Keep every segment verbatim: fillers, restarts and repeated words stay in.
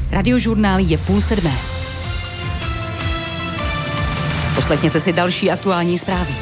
Radiožurnál je půl sedmé. Poslechněte si další aktuální zprávy.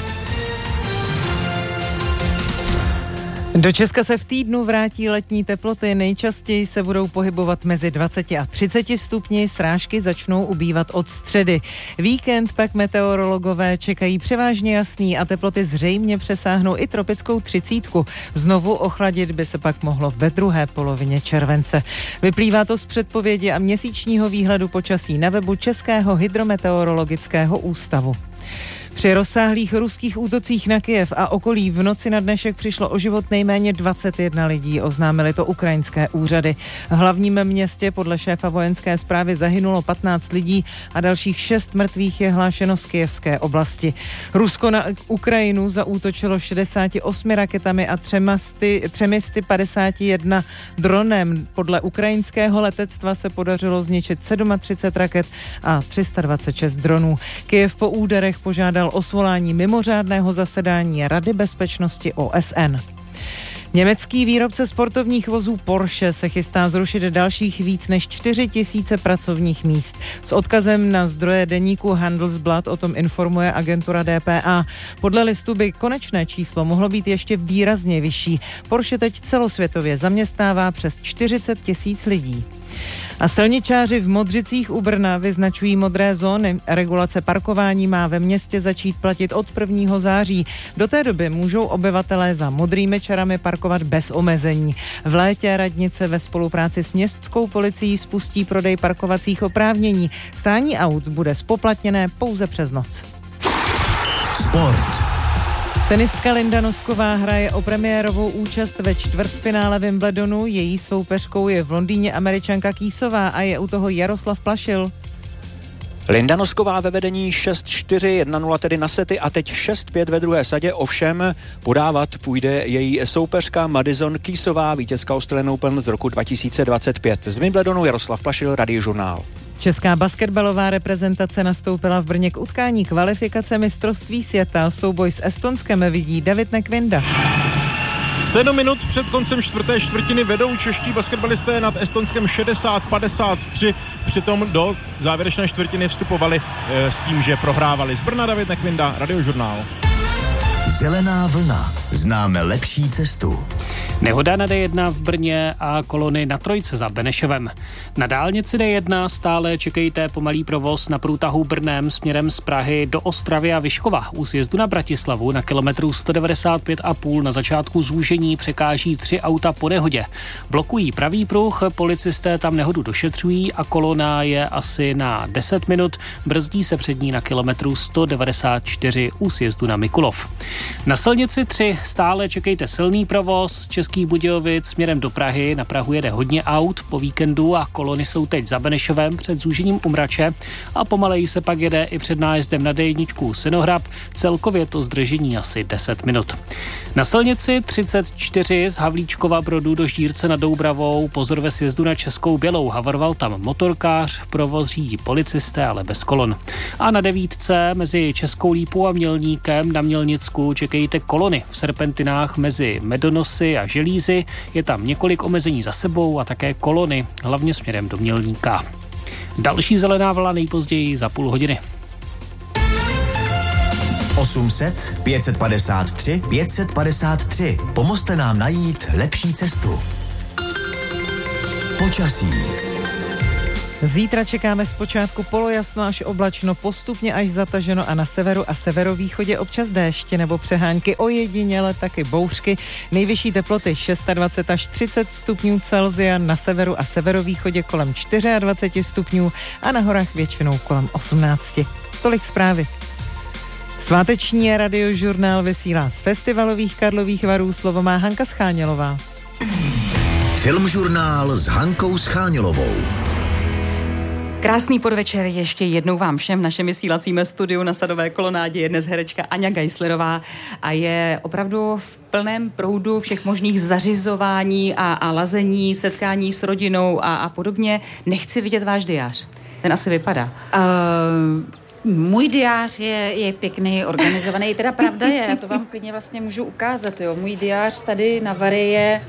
Do Česka se v týdnu vrátí letní teploty. Nejčastěji se budou pohybovat mezi dvacet a třicet stupni, srážky začnou ubývat od středy. Víkend pak meteorologové čekají převážně jasný a teploty zřejmě přesáhnou i tropickou třicítku. Znovu ochladit by se pak mohlo ve druhé polovině července. Vyplývá to z předpovědi a měsíčního výhledu počasí na webu Českého hydrometeorologického ústavu. Při rozsáhlých ruských útocích na Kyjev a okolí v noci na dnešek přišlo o život nejméně dvacet jedna lidí, oznámily to ukrajinské úřady. V hlavním městě podle šéfa vojenské správy zahynulo patnáct lidí a dalších šest mrtvých je hlášeno z kyjevské oblasti. Rusko na Ukrajinu zaútočilo šedesát osm raketami a třemi sty padesáti jedna dronem. Podle ukrajinského letectva se podařilo zničit třicet sedm raket a tři sta dvacet šest dronů. Kyjev po úderech požádal o svolání mimořádného zasedání Rady bezpečnosti O S N. Německý výrobce sportovních vozů Porsche se chystá zrušit dalších víc než čtyři tisíce pracovních míst. S odkazem na zdroje deníku Handelsblatt o tom informuje agentura D P A. Podle listu by konečné číslo mohlo být ještě výrazně vyšší. Porsche teď celosvětově zaměstnává přes čtyřicet tisíc lidí. A silničáři v Modřicích u Brna vyznačují modré zóny. Regulace parkování má ve městě začít platit od prvního září. Do té doby můžou obyvatelé za modrými čarami parkovat bez omezení. V létě radnice ve spolupráci s městskou policií spustí prodej parkovacích oprávnění. Stání aut bude zpoplatněné pouze přes noc. Sport. Tenistka Linda Nosková hraje o premiérovou účast ve čtvrtfinále Wimbledonu. Její soupeřkou je v Londýně Američanka Kýsová a je u toho Jaroslav Plašil. Linda Nosková ve vedení šest čtyři, jedna nula tedy na sety a teď šest pět ve druhé sadě, ovšem podávat půjde její soupeřka Madison Keysová, vítězka Australian Open z roku dva tisíce dvacet pět. Z Wimbledonu Jaroslav Plašil, Radiožurnál. Česká basketbalová reprezentace nastoupila v Brně k utkání kvalifikace mistrovství světa. Souboj s Estonskem vidí David Nekvinda. Sedm minut před koncem čtvrté čtvrtiny vedou čeští basketbalisté nad Estonskem šedesát padesát tři. Přitom do závěrečné čtvrtiny vstupovali e, s tím, že prohrávali. Z Brna David Nekvinda, Radiožurnál. Zelená vlna. Známe lepší cestu. Nehoda na D jedna v Brně a kolony na Trojce za Benešovem. Na dálnici D jedna stále čekejte pomalý provoz na průtahu Brnem směrem z Prahy do Ostravy a Vyškova. U sjezdu na Bratislavu na kilometru sto devadesát pět a půl na začátku zúžení překáží tři auta po nehodě. Blokují pravý pruh, policisté tam nehodu došetřují a kolona je asi na deset minut. Brzdí se před ní na kilometru sto devadesát čtyři u sjezdu na Mikulov. Na silnici tři stále čekejte silný provoz z Českých Budějovic směrem do Prahy. Na Prahu jede hodně aut po víkendu a kolony jsou teď za Benešovem před zúžením u Mrače a pomaleji se pak jede i před nájezdem na D jedna Synohrab. Celkově to zdržení asi deset minut. Na silnici třicet čtyři z Havlíčkova Brodu do Žírce nad Doubravou pozor ve sjezdu na Českou Bělou. Havaroval tam motorkář, provoz řídí policisté, ale bez kolon. A na devítce mezi Českou Lípou a Mělníkem na Mělnicku čekejte kolony v serpentinách mezi Medonosy a Želízy. Je tam několik omezení za sebou a také kolony, hlavně směrem do Mělníka. Další zelená vlna nejpozději za půl hodiny. osm set, pět set padesát tři, pět set padesát tři. Pomozte nám najít lepší cestu. Počasí. Zítra čekáme zpočátku polojasno až oblačno, postupně až zataženo a na severu a severovýchodě občas déšť nebo přehánky, ojediněle taky bouřky. Nejvyšší teploty dvacet šest až třicet stupňů Celsia, na severu a severovýchodě kolem dvacet čtyři stupňů a na horách většinou kolem osmnáct. Tolik zprávy. Sváteční Radiožurnál vysílá z festivalových Karlových Varů, slovo má Hanka Schánělová. Filmžurnál s Hankou Schánělovou. Krásný podvečer ještě jednou vám všem. V našem vysílacím studiu na Sadové kolonádě je dnes herečka Aňa Geislerová a je opravdu v plném proudu všech možných zařizování a, a lazení, setkání s rodinou a, a podobně. Nechci vidět váš diář. Ten asi vypadá. Uh... Můj diář je, je pěkný, organizovaný, teda pravda je, já to vám klidně vlastně můžu ukázat, jo. Můj diář tady na Vary je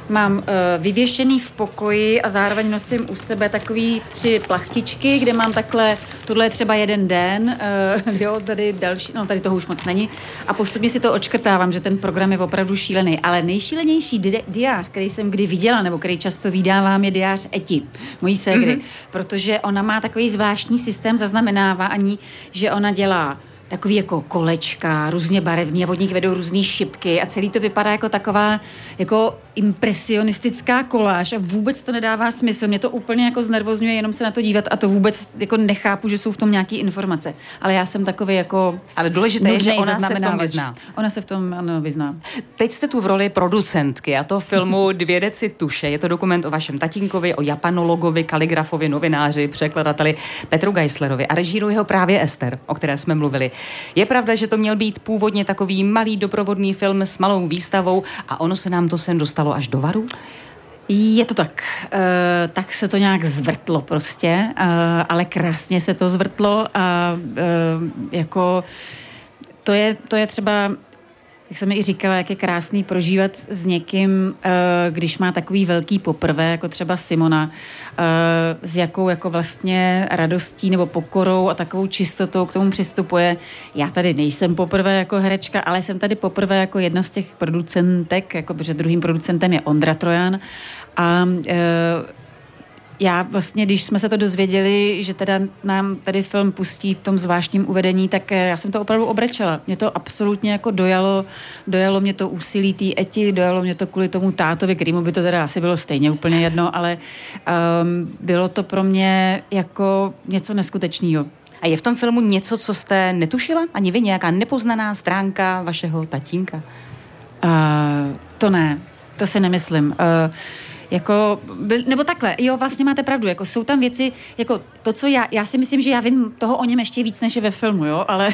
mám uh, vyvěšený v pokoji a zároveň nosím u sebe takový tři plachtičky, kde mám takhle, tohle je třeba jeden den, uh, jo, tady další, no tady toho už moc není a postupně si to odškrtávám, že ten program je opravdu šílený, ale nejšílenější di- diář, který jsem kdy viděla, nebo který často vydávám, je diář Eti, mojí ségry, mm-hmm. protože ona má takový zvláštní systém zaznamenávání, že ona dělá takový jako kolečka, různě barevný a od nich vedou různý šipky a celý to vypadá jako taková jako impresionistická koláž a vůbec to nedává smysl. Mě to úplně jako znervozňuje jenom se na to dívat a to vůbec jako nechápu, že jsou v tom nějaký informace. Ale já jsem takový jako... Ale důležité je, že ona se v tom vyzná. Ona se v tom, ano, vyzná. Teď jste tu v roli producentky a to filmu Dvě deci tuše. Je to dokument o vašem tatínkovi, o japanologovi, kaligrafovi, novináři, překladateli Petru Geislerovi a režíruje ho právě Ester, o které jsme mluvili. Je pravda, že to měl být původně takový malý doprovodný film s malou výstavou a ono se nám to sem dostalo až do varu? Je to tak. E, tak se to nějak zvrtlo prostě, e, ale krásně se to zvrtlo a e, jako to je, to je třeba, jak jsem i říkala, jak je krásný prožívat s někým, když má takový velký poprvé, jako třeba Simona, s jakou jako vlastně radostí nebo pokorou a takovou čistotou k tomu přistupuje. Já tady nejsem poprvé jako herečka, ale jsem tady poprvé jako jedna z těch producentek, jako, protože druhým producentem je Ondra Trojan a já vlastně, když jsme se to dozvěděli, že teda nám tady film pustí v tom zvláštním uvedení, tak já jsem to opravdu obrečela. Mě to absolutně jako dojalo, dojalo mě to úsilí té Eti, dojalo mě to kvůli tomu tátovi, kterýmu by to teda asi bylo stejně úplně jedno, ale um, bylo to pro mě jako něco neskutečného. A je v tom filmu něco, co jste netušila? Ani vy, nějaká nepoznaná stránka vašeho tatínka? Uh, to ne, to si nemyslím. Uh, Jako, nebo takhle, jo, vlastně máte pravdu, jako jsou tam věci, jako to, co já, já si myslím, že já vím toho o něm ještě víc, než je ve filmu, jo, ale,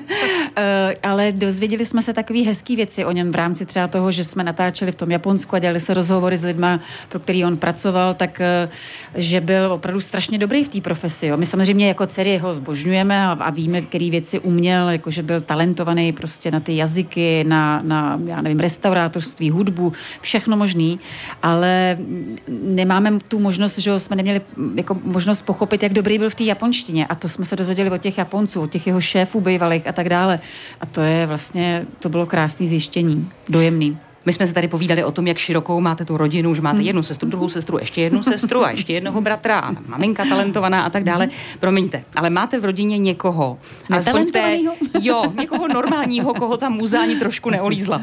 ale dozvěděli jsme se takový hezký věci o něm v rámci třeba toho, že jsme natáčeli v tom Japonsku a dělali se rozhovory s lidma, pro který on pracoval, tak, že byl opravdu strašně dobrý v té profesi, jo. My samozřejmě jako dcery ho zbožňujeme a, a víme, který věci uměl, jako že byl talentovaný prostě na ty jazyky, na, na já nevím, restaurátorství, hudbu, všechno možný, ale nemáme tu možnost, že jsme neměli jako možnost pochopit, jak dobrý byl v té japonštině a to jsme se dozvěděli od těch Japonců, od těch jeho šéfů bývalých a tak dále. A to je vlastně, to bylo krásné zjištění, dojemný. My jsme se tady povídali o tom, jak širokou máte tu rodinu, že máte jednu sestru, druhou sestru, ještě jednu sestru a ještě jednoho bratra a maminka talentovaná a tak dále. Promiňte, ale máte v rodině někoho, alespoň v té, jo, někoho normálního, koho ta muza ani trošku neolízla.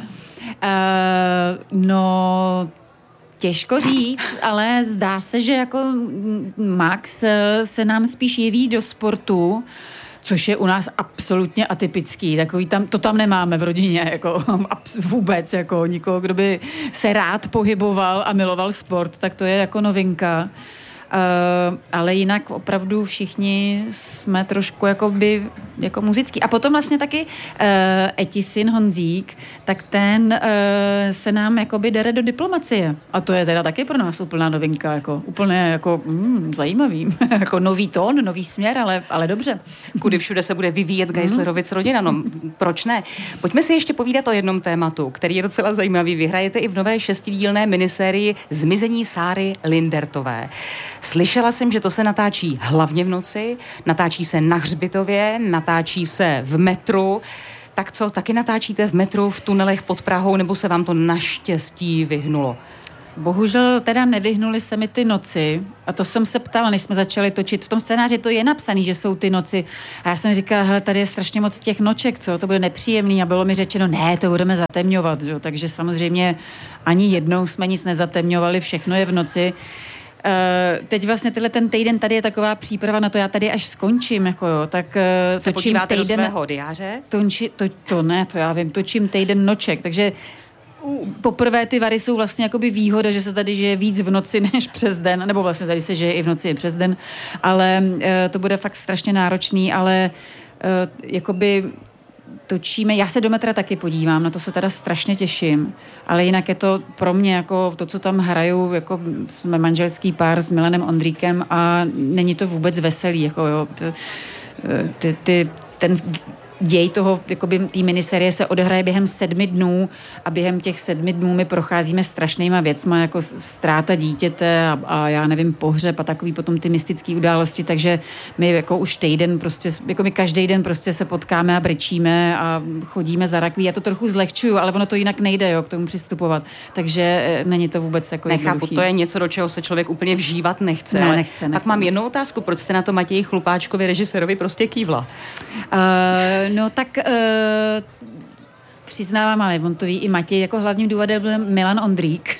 Uh, no... Těžko říct, ale zdá se, že jako Max se nám spíš jeví do sportu, což je u nás absolutně atypický. Takový tam, to tam nemáme v rodině, jako vůbec, jako nikoho, kdo by se rád pohyboval a miloval sport, tak to je jako novinka. Uh, ale jinak opravdu všichni jsme trošku jakoby, jako muzický. A potom vlastně taky uh, Eti syn Honzík, tak ten uh, se nám jakoby dere do diplomacie. A to je teda taky pro nás úplná novinka, jako úplně jako mm, zajímavý. Jako nový tón, nový směr, ale, ale dobře. Kudy všude se bude vyvíjet Geislerovic rodina, no proč ne? Pojďme si ještě povídat o jednom tématu, který je docela zajímavý. Vy hrajete i v nové šestidílné minisérii Zmizení Sáry Lindertové. Slyšela jsem, že to se natáčí hlavně v noci, natáčí se na hřbitově, natáčí se v metru. Tak co, taky natáčíte v metru, v tunelech pod Prahou, nebo se vám to naštěstí vyhnulo? Bohužel teda nevyhnuli se mi ty noci a to jsem se ptala, než jsme začali točit. V tom scénáři to je napsaný, že jsou ty noci a já jsem říkala, hele, tady je strašně moc těch noček, co, to bude nepříjemný a bylo mi řečeno, ne, to budeme zatemňovat, jo? Takže samozřejmě ani jednou jsme nic nezatemňovali, všechno je v noci. Uh, teď vlastně tenhle ten týden tady je taková příprava na to, já tady až skončím, jako jo, tak uh, se točím podíváte týden, do svého diáře? Tonči, to, to ne, to já vím, točím týden noček, takže uh, poprvé ty vary jsou vlastně jakoby výhoda, že se tady žije víc v noci než přes den, nebo vlastně tady se žije i v noci i přes den, ale uh, to bude fakt strašně náročný, ale uh, jakoby točíme, já se do metra taky podívám, na to se teda strašně těším, ale jinak je to pro mě jako to, co tam hraju, jako jsme manželský pár s Milanem Ondríkem a není to vůbec veselý, jako jo, ty, ty, ty, ten děj toho, jakoby té miniserie se odehraje během sedmi dnů a během těch sedmi dnů my procházíme strašnýma věcma, jako ztráta dítěte a, a já nevím, pohřeb a takový potom ty mystické události, takže my jako už týden prostě, jako my každý den prostě se potkáme a brečíme a chodíme za rakví. Já to trochu zlehčuju, ale ono to jinak nejde, jo, k tomu přistupovat. Takže není to vůbec jako Nechápu, jednoduchý. to je něco, do čeho se člověk úplně vžívat nechce. Ne, ale nechce, pak nechce. mám jednu otázku, proč jste na to Matěji Chlupáčkovi, režisérovi, prostě kývla? Uh, no tak uh, přiznávám, ale on to ví i Matěj, jako hlavním důvodem byl Milan Ondrík.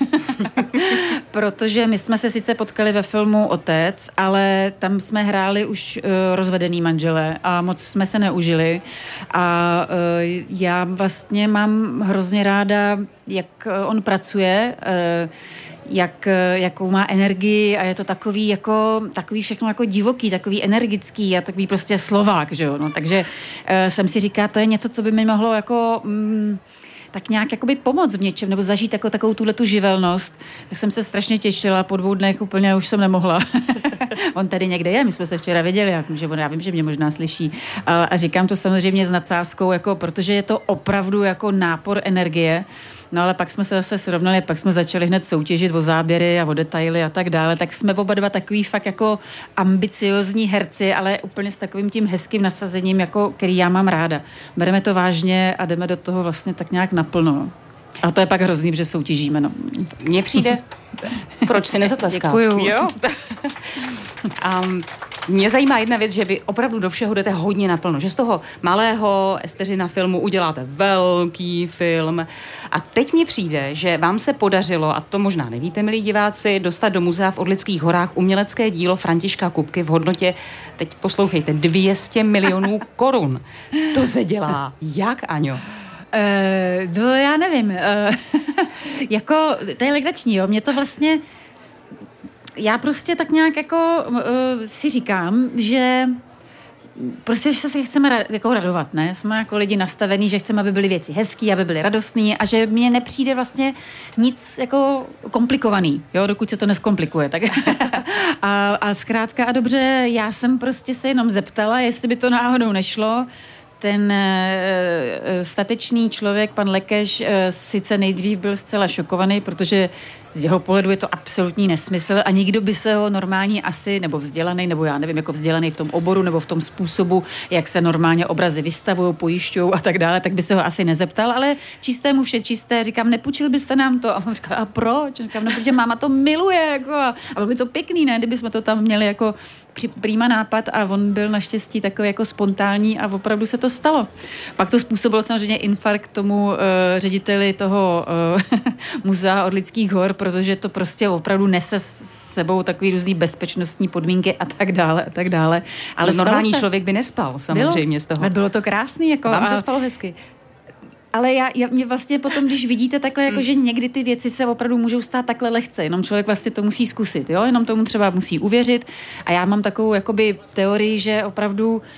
Protože my jsme se sice potkali ve filmu Otec, ale tam jsme hráli už uh, rozvedený manželé a moc jsme se neužili. A uh, já vlastně mám hrozně ráda, jak uh, on pracuje, uh, jak, jakou má energii a je to takový jako, takový všechno jako divoký, takový energický a takový prostě Slovák, že jo, no, takže uh, jsem si říká, to je něco, co by mi mohlo jako mm, tak nějak jakoby pomoct v něčem, nebo zažít jako takovou tuhletu živelnost, tak jsem se strašně těšila, po dvou dnech úplně už jsem nemohla. On tady někde je, my jsme se včera viděli, jak, že on, já vím, že mě možná slyší, a, a říkám to samozřejmě s nadsázkou, jako, protože je to opravdu jako nápor energie. No ale pak jsme se zase srovnali, pak jsme začali hned soutěžit o záběry a o detaily a tak dále, tak jsme oba dva takový fakt jako ambiciozní herci, ale úplně s takovým tím hezkým nasazením, jako, který já mám ráda. Bereme to vážně a jdeme do toho vlastně tak nějak naplno. A to je pak hrozný, že soutěžíme, no. Mně přijde, proč si nezatleskat? Děkuju. Jo? um, mě zajímá jedna věc, že vy opravdu do všeho jdete hodně naplno, že z toho malého Esteřina filmu uděláte velký film a teď mně přijde, že vám se podařilo, a to možná nevíte, milí diváci, dostat do muzea v Orlických horách umělecké dílo Františka Kupky v hodnotě, teď poslouchejte, dvě stě milionů korun. To se dělá jak, Aňo? Uh, no já nevím, uh, jako to je legrační, jo, mě to vlastně, já prostě tak nějak jako uh, si říkám, že prostě že se chceme ra- jako radovat, ne? Jsme jako lidi nastavení, že chceme, aby byly věci hezký, aby byly radostný a že mně nepřijde vlastně nic jako komplikovaný, jo, dokud se to neskomplikuje. Tak a, a zkrátka a dobře, já jsem prostě se jenom zeptala, jestli by to náhodou nešlo. Ten uh, statečný člověk, pan Lekeš, uh, sice nejdřív byl zcela šokovaný, protože z jeho pohledu je to absolutní nesmysl a nikdo by se ho normální asi, nebo vzdělaný, nebo já nevím, jako vzdělaný v tom oboru, nebo v tom způsobu, jak se normálně obrazy vystavují, pojišťují a tak dále, tak by se ho asi nezeptal, ale čistému vše čisté, říkám, nepůjčil byste nám to? A on říká, a proč? Říkám, no, protože máma to miluje, jako, a bylo by to pěkný, ne, kdyby jsme to tam měli jako prýma nápad a on byl naštěstí takový jako spontánní a opravdu se to stalo. Pak to způsobilo samozřejmě infarkt tomu uh, řediteli toho uh, muzea Orlických hor, protože to prostě opravdu nese s sebou takový různý bezpečnostní podmínky a tak dále a tak dále. Ale no, normální se... člověk by nespal samozřejmě bylo, z toho. Ale bylo to krásný. Jako, vám a... se spalo hezky. Ale já, já mě vlastně potom, když vidíte takhle, jako, že někdy ty věci se opravdu můžou stát takhle lehce, jenom člověk vlastně to musí zkusit, jo, jenom tomu třeba musí uvěřit a já mám takovou jakoby teorii, že opravdu, uh,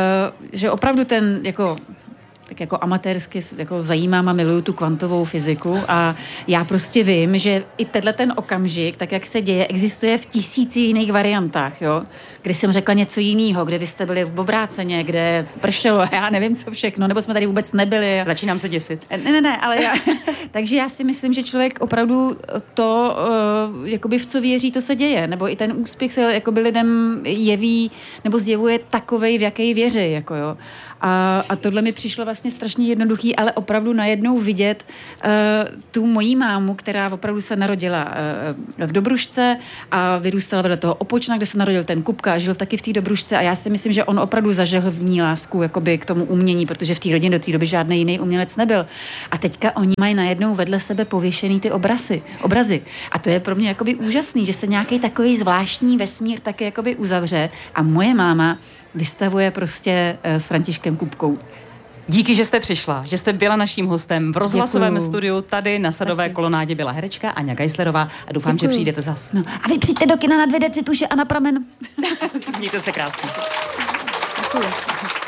že opravdu ten jako tak jako amatérsky jako zajímám a miluju tu kvantovou fyziku a já prostě vím, že i tenhle ten okamžik, tak jak se děje, existuje v tisíci jiných variantách, jo. Kdy jsem řekla něco jiného, kde vy jste byli v obráceně, kde pršelo, já nevím co všechno, nebo jsme tady vůbec nebyli. Začínám se děsit. Ne, ne, ne, ale já, takže já si myslím, že člověk opravdu to, uh, jakoby v co věří, to se děje, nebo i ten úspěch se jakoby lidem jeví, nebo zjevuje takovej, v jaký věří, jako jo. A, a tohle mi přišlo vlastně strašně jednoduchý, ale opravdu najednou vidět uh, tu mojí mámu, která opravdu se narodila uh, v Dobrušce a vyrůstala vedle toho Opočna, kde se narodil ten Kupka a žil taky v té Dobrušce a já si myslím, že on opravdu zažehl v ní lásku jakoby k tomu umění, protože v té rodině do té doby žádný jiný umělec nebyl. A teďka oni mají najednou vedle sebe pověšený ty obrazy. obrazy. A to je pro mě jakoby úžasný, že se nějaký takový zvláštní vesmír taky jakoby uzavře a moje máma vystavuje prostě uh, s Františkem Kupkou. Díky, že jste přišla, že jste byla naším hostem v rozhlasovém Děkuju. studiu. Tady na Sadové Taky. kolonádě byla herečka Aňa Geislerová a doufám, Děkuju. že přijdete zas. No. A vy přijďte do kina na dvě deci tuše a na pramen. Mějte se krásně. Děkuju.